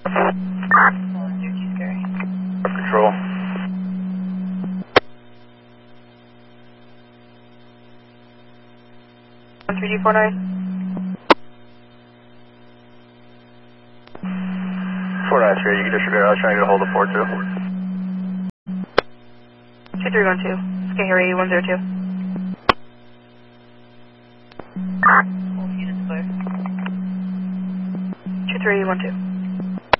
Control. 3D49. 493, you can disregard. I was trying to get a hold of 42. 2312. Can't hear you, 102. Units clear. 2312.